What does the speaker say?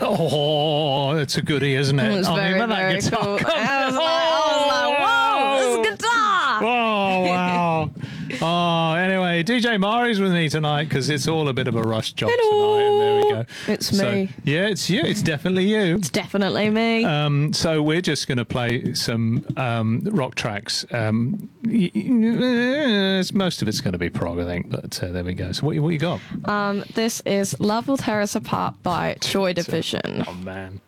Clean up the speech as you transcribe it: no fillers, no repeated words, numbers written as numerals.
Oh, it's a goodie, isn't it? It's very, when that very guitar cool. comes- I was like, whoa, this is guitar. Oh, wow. Oh, anyway, DJ Mari's with me tonight because it's all a bit of a rush job tonight. And there we go. It's me. Yeah, it's you. It's definitely you. It's definitely me. So we're just going to play some rock tracks. Most of it's going to be prog, I think, but there we go. So what you got? This is Love Will Tear Us Apart by Joy Division. Oh, man.